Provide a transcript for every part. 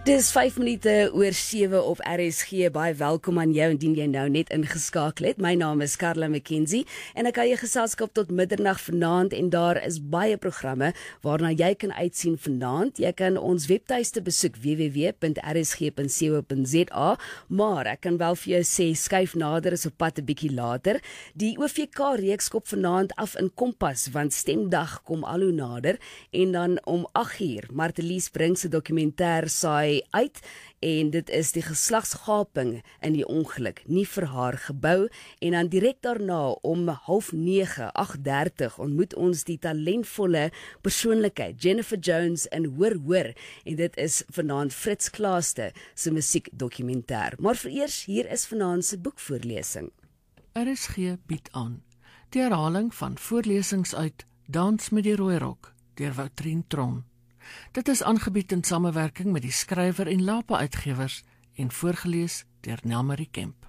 Dis 5 minute oor 7 op RSG. Baie welkom aan jou indien jy nou net ingeskakel het. My naam is Carla McKenzie en ek kan jou geselskap tot middernag vanaand en daar is baie programme waarna jy kan uitsien vanaand. Jy kan ons webtuiste besoek www.rsg.co.za, maar ek kan wel vir jou sê skuif nader is op pad 'n bietjie later. Die OVK reeks kop vanaand af in Kompas want stemdag kom al hoe nader en dan om 8uur Martelies bring se dokumentêr saai uit en dit is die geslagsgaping in die ongeluk nie vir haar gebou en dan direk daarna om 8:30 8:30 ontmoet ons die talentvolle persoonlikheid Jennifer Jones in Hoor en dit is vanaand Fritz Klaaste se musiekdokumentêr. Maar vereers hier is vanaand se boekvoorlesing. RSG bied aan die herhaling van voorlesings uit Dans met die Rooi Rok deur Woutrien Tron. Dit is aangebied in samewerking met die skrywer en Lapa Uitgewers en voorgelees deur Nelmarie Kemp.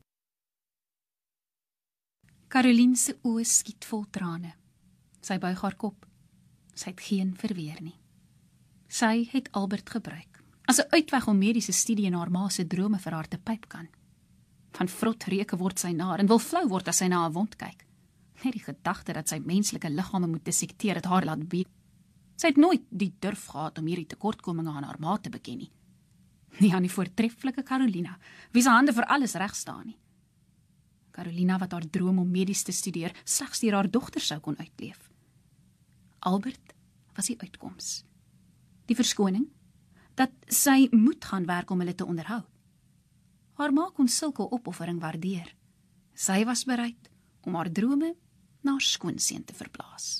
Caroline se oë skiet vol trane. Sy buig haar kop. Sy het geen verweer nie. Sy het Albert gebruik as 'n uitweg om mediese studie en haar ma se drome vir haar te pyp kan. Van vrot reuke word sy naar en wil flou word as sy na 'n wond kyk. Net die gedagte dat sy menslike liggame moet dissekteer het haar laat beef. Sy het nooit die durf gehad om hierdie tekortkominge aan haar ma te beken nie. Nie aan die voortreffelike Carolina, wie se hande vir alles reg staan nie. Carolina wat haar droom om medies te studeer, slegs deur haar dogter sou kon uitleef. Albert was die uitkoms. Die verskoning, dat sy moet gaan werk om hulle te onderhou. Haar ma kon sulke opoffering waardeer. Sy was bereid om haar drome na haar skoonseun te verplaas.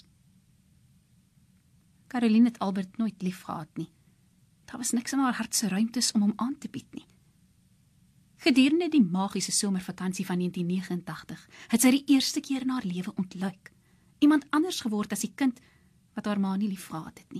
Caroline het Albert nooit lief gehad nie. Daar was niks in haar hart se ruimtes om hom aan te bied nie. Gedurende die magiese somervakansie van 1989 het sy die eerste keer in haar lewe ontluik. Iemand anders geword as die kind wat haar ma nie lief gehad het nie.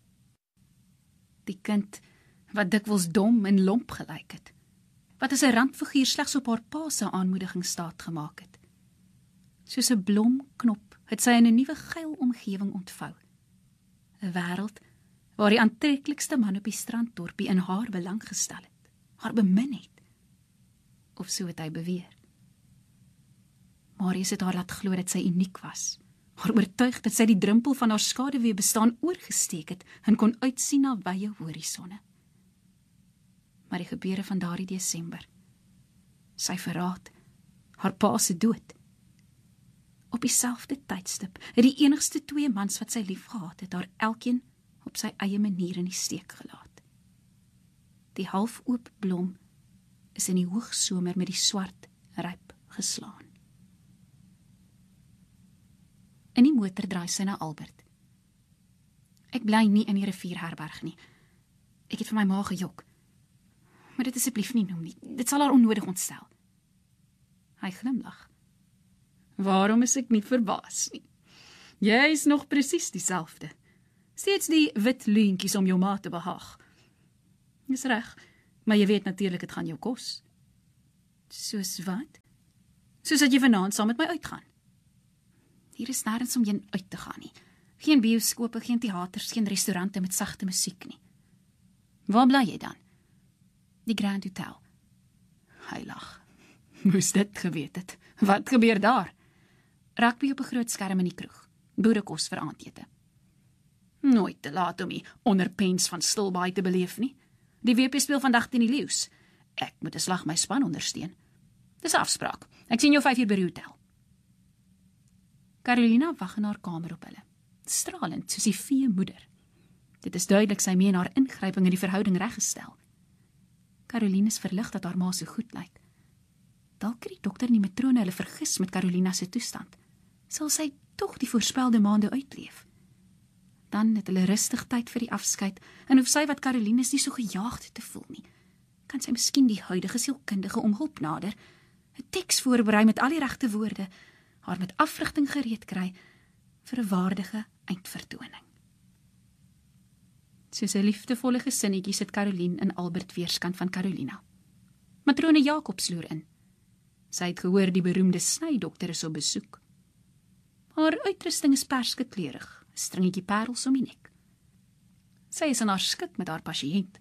Die kind wat dikwels dom en lomp gelyk het. Wat as 'n randfiguur slegs op haar pa se aanmoediging staat gemaak het. Soos 'n blomknop het sy in 'n nuwe geil omgewing ontvou. 'n Wêreld waar die aantreklikste man op die stranddorpie in haar belang gestel het, haar bemin het. Of so het hy beweer. Marius het haar laat glo dat sy uniek was, haar oortuig dat sy die drempel van haar skaduwee bestaan oorgesteek het en kon uitsien na wye horisonne. Maar die gebeure van daardie Desember, sy verraad, haar pa se dood. Op dieselfde tydstip het die enigste twee mans wat sy lief gehad het, haar elkeen op sy eie manier in die steek gelaat. Die halfoop blom is in die hoogsomer met die swart ryp geslaan. In die motor draai sy na Albert. Ek bly nie in die rivierherberg nie. Ek het vir my ma gejok. Maar dit asseblief nie noem nie. Dit sal haar onnodig ontstel. Hy glimlag. Waarom is ek nie verbaas nie? Jy is nog presies dieselfde. Steeds die wit leentjies om jou ma te behaag. Dis reg, maar jy weet natuurlik dit gaan jou kos. Soos wat? Soos dat jy vanaand saam met my uitgaan. Hier is nêrens om jy uit te gaan nie. Geen bioskope, geen teaters, geen restaurante met sagte musiek nie. Waar bly jy dan? Die Grand Hotel. Hy lag. Moes dit geweet het. Wat gebeur daar? Rugby op 'n groot skerm in die kroeg. Boerekos vir aandete. Nooit te laat om die onderpens van Stilbaai te beleef nie. Die WP speel vandag teen die Leeu's. Ek moet 'n slag my span ondersteun. Dis 'n afspraak. Ek sien jou 5uur by die hotel. Carolina wag in haar kamer op hulle. Stralend soos die vee moeder. Dit is duidelik sy meen haar ingryping in die verhouding reggestel. Caroline is verlig dat haar ma so goed lyk. Dalk het die dokter en die matrone hulle vergis met Carolina se toestand. Sal sy tog die voorspelde maande uitleef? Dan het hulle rustig tyd vir die afskeid en hoef sy wat Caroline is nie so gejaagd te voel nie. Kan sy miskien die huidige sielkundige om hulp nader, 'n teks voorberei met al die regte woorde, haar met afrigting gereed kry vir 'n waardige eindvertoning. Soos 'n liefdevolle gesinnetjie sit Caroline en Albert weerskant van Carolina. Matrone Jakob sloer in. Sy het gehoor die beroemde snydokter is op besoek. Haar uitrusting is persgekleurig, 'n stringetjie parels om die nek. Sy is in haar skik met haar pasiënt.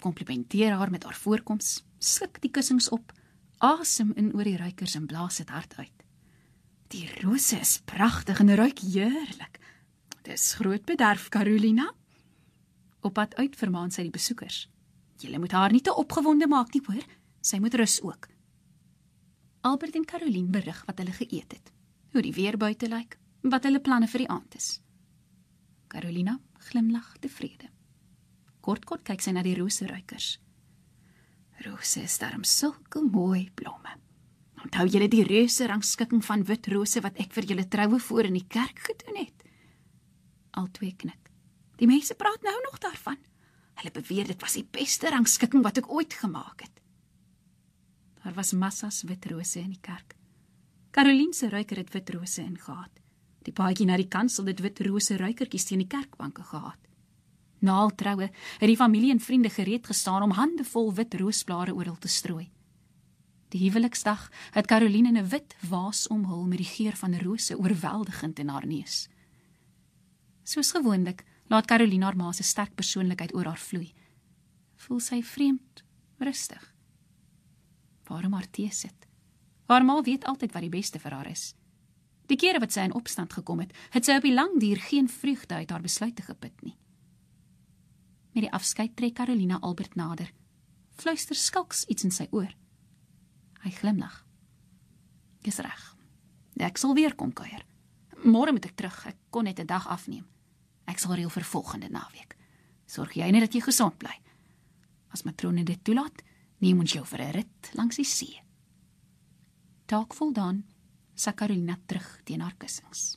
komplimenteer haar met haar voorkoms, sluk die kussings op, asem in oor die ruikers en blaas dit hard uit. Die rose is pragtig en ruik heerlik. Dis groot bederf, Carolina. Op pad uit vermaan sy die besoekers. Julle moet haar nie te opgewonde maak nie, hoor. Sy moet rus ook. Albert en Caroline berig wat hulle geëet het, hoe die weer buite lyk, wat hulle planne vir die aand is. Carolina glimlag tevrede. Kort kyk sy na die roseruikers. Rose is daarom sulke mooi blomme. Onthou julle die reuse rangskikking van wit rose wat ek vir julle troue voor in die kerk gedoen het? Albei knik. Die mense praat nou nog daarvan. Hulle beweer dit was die beste rangskikking wat ek ooit gemaak het. Daar was massas wit rose in die kerk. Caroline se ruiker het wit rose ingehad. Die paadjie na die kansel het wit rose ruikertjies teen die kerkbanke gehad. Na al troue het die familie en vriende gereed gestaan om handevol wit roosblare oral te strooi. Die huweliksdag het Caroline in 'n wit vaas omhul met die geur van rose oorweldigend in haar neus. Soos gewoonlik laat Caroline haar ma se sterk persoonlikheid oor haar vloei. Voel sy vreemd, rustig. Waarom haar tee sit? Haar ma weet altyd wat die beste vir haar is. Die kere wat sy in opstand gekom het, het sy op die lang duur geen vreugde uit haar besluite geput nie. Met die afskeid trek Carolina Albert nader, fluister skalks iets in sy oor. Hy glimlag. Dis reg. Ek sal weer kom kuier. Môre moet ek terug, ek kon net 'n dag afneem. Ek sal reël vir volgende naweek. Sorg jy net dat jy gesond bly. As matrone dit toelaat, neem ons jou vir 'n rit langs die see. Taak voldaan, sak Carolina terug teen haar kussings.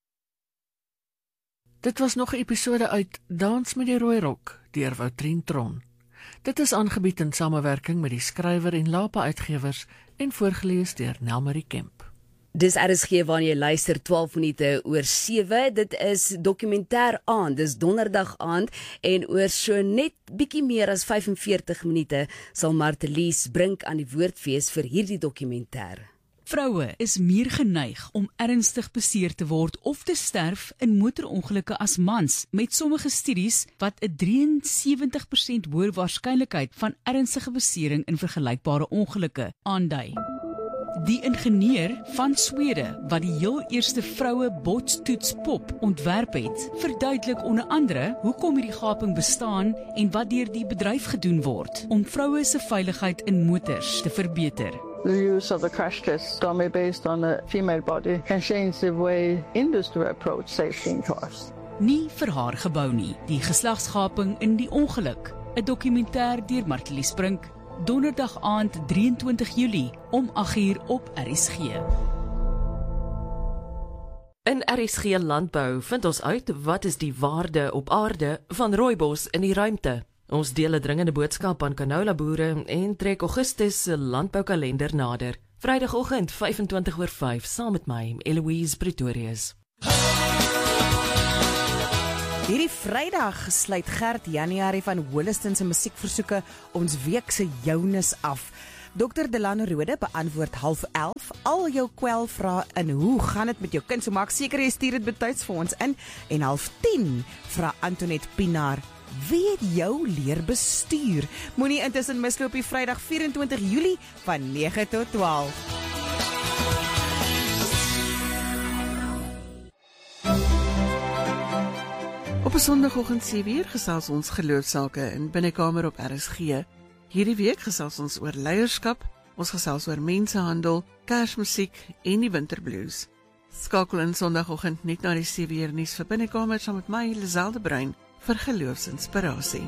Dit was nog 'n episode uit Dans met die Rooirok deur Woutrien Tron. Dit is aangebied in samewerking met die skrywer en Lapa Uitgewers en voorgeles deur Nelmarie Kemp. Dis RSG wanneer jy luister 12 minute oor 7. Dit is dokumentêr aand, dis donderdag aand en oor so net bietjie meer as 45 minute sal Martelies Brink aan die woord wees vir hierdie dokumentêr. Vroue is meer geneig om ernstig beseer te word of te sterf in motorongelukke as mans, met sommige studies wat 'n 73% hoër waarskynlikheid van ernstige besering in vergelykbare ongelukke aandui. Die ingenieur van Swede wat die heel eerste vroue botstoetspop ontwerp het, verduidelik onder andere hoekom hierdie gaping bestaan en wat deur die bedryf gedoen word om vroue se veiligheid in motors te verbeter. The use of the crash test dummy based on a female body can change the way industry approach safety in cars. Nie vir haar gebou nie, die geslagsgaping in die ongeluk, 'n dokumentêr deur Martelies Brink, donderdag aand 23 Julie om 8:00 op RSG. In RSG Landbou vind ons uit wat is die waarde op aarde van rooibos in die ruimte. Ons deel 'n dringende boodskap aan canola boere en trek Augustus se landboukalender nader. Vrydagoggend 5:25 saam met my, Eloise Pretorius. Hierdie Vrydag sluit Gert Januarie van Holliston se musiekversoeke ons week se jounis af. Dr. Delano Rode beantwoord 11:30 al jou kwelvrae in hoe gaan dit met jou kind, so maak seker jy stuur dit betyds vir ons in. En 9:30 vra Antoinette Pinaar, wie het jou leer bestuur? Moenie intussen misloop die Vrydag 24 Julie van 9 tot 12. Op 'n Sondagoggend 7:00 gesels ons geloofsake in Binnekamer op RSG. Hierdie week gesels ons oor leierskap, ons gesels oor mensehandel, Kersmusiek en die winterblues. Skakel in Sondagoggend net na die 7:00 nuus vir Binnekamer saam met my, Liselde Bruin, vir geloofsinspirasie.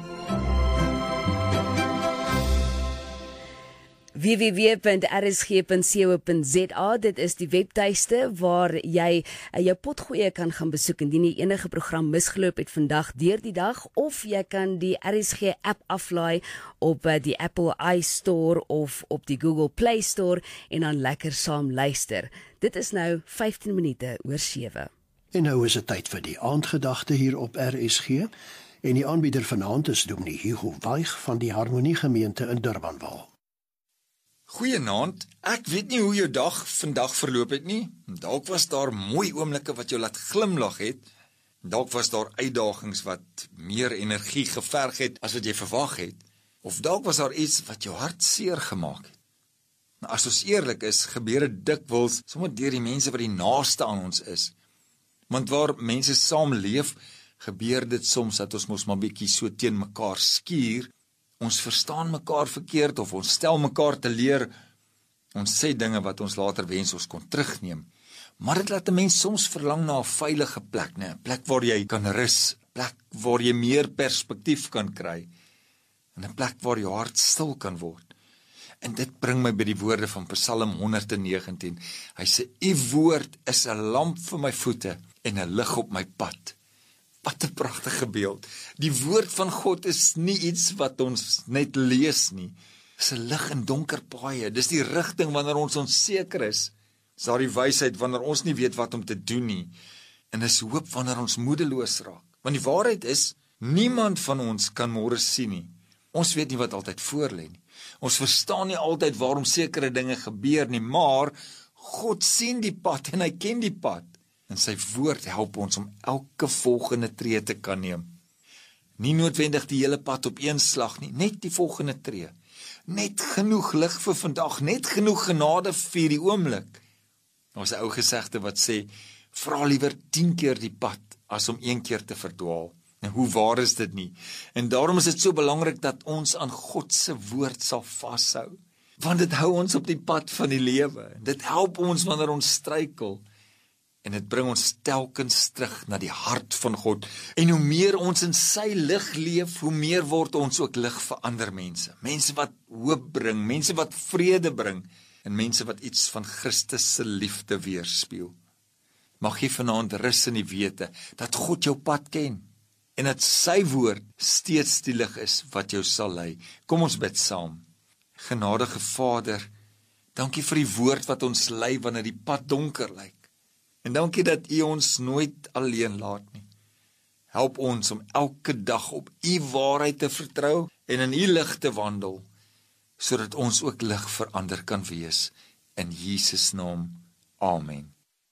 www.rsg.co.za, dit is die webtuiste waar jy jou potgoeie kan gaan besoek indien jy enige program misgeloop het vandag deur die dag, of jy kan die RSG app aflaai op die Apple iStore of op die Google Play Store en dan lekker saam luister. Dit is nou 15 minute oor 7. En nou is dit tyd vir die aandgedagte hier op RSG. En die aanbieder vanaand is Dominee Hugo Waig van die Harmoniegemeente in Durbanville. Goeienaand, ek weet nie hoe jou dag vandag verloop het nie. Dalk was daar mooi oomblikke wat jou laat glimlag het. Dalk was daar uitdagings wat meer energie geverg het as wat jy verwag het. Of dalk was daar iets wat jou hart seer gemaak het. Nou, as ons eerlik is, gebeur dit dikwels sommer deur die mense wat die naaste aan ons is. Want waar mense saam leef, gebeur dit soms dat ons mos maar bietjie so teen mekaar skuur. Ons verstaan mekaar verkeerd of ons stel mekaar teleur. Ons sê dinge wat ons later wens ons kon terugneem. Maar dit laat 'n mens soms verlang na 'n veilige plek, 'n plek waar jy kan rus, 'n plek waar jy meer perspektief kan kry, en 'n plek waar jou hart stil kan word. En dit bring my by die woorde van Psalm 119. Hy sê, "U woord is 'n lamp vir my voete en 'n lig op my pad." Wat 'n pragtige beeld. Die woord van God is nie iets wat ons net lees nie. Dis 'n lig in donker paaie. Dis die rigting wanneer ons onseker is. Dis daardie wysheid wanneer ons nie weet wat om te doen nie. En dis hoop wanneer ons moedeloos raak. Want die waarheid is, niemand van ons kan môre sien nie. Ons weet nie wat altyd voor lê nie. Ons verstaan nie altyd waarom sekere dinge gebeur nie, maar God sien die pad en hy ken die pad. En sy woord help ons om elke volgende tree te kan neem. Nie noodwendig die hele pad op een slag nie, net die volgende tree. Net genoeg lig vir vandag, net genoeg genade vir die oomblik. Daar's 'n ou gesegde wat sê, vra liewer 10 keer die pad as om 1 keer te verdwaal. En hoe waar is dit nie? En daarom is dit so belangrik dat ons aan God se woord sal vashou. Want dit hou ons op die pad van die lewe. Dit help ons wanneer ons struikel. En dit bring ons telkens terug na die hart van God. En hoe meer ons in sy lig leef, hoe meer word ons ook lig vir ander mense. Mense wat hoop bring, mense wat vrede bring, en mense wat iets van Christus se liefde weerspieël. Mag jy vanaand rus in die wete dat God jou pad ken, en dat sy woord steeds die lig is wat jou sal lei. Kom ons bid saam. Genadige Vader, dankie vir die woord wat ons lei wanneer die pad donker lyk. En dankie dat U ons nooit alleen laat nie. Help ons om elke dag op U waarheid te vertrou en in U lig te wandel, sodat ons ook lig vir ander kan wees. In Jesus naam, amen.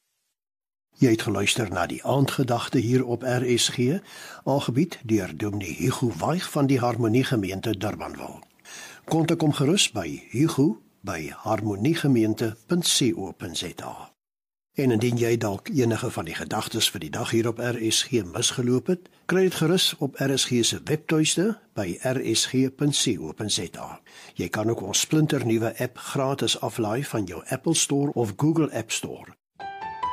Jy het geluister na die aandgedagte hier op RSG, aangebied deur Dominee Hugo Waig van die Harmonie Gemeente Durbanville. Kontak hom gerus by hugo@harmoniegemeente.co.za. En indien jy dalk enige van die gedagtes vir die dag hier op RSG misgeloop het, kry dit gerus op RSG se webtuiste by rsg.co.za. Jy kan ook ons splinternuwe app gratis aflaai van jou Apple Store of Google App Store.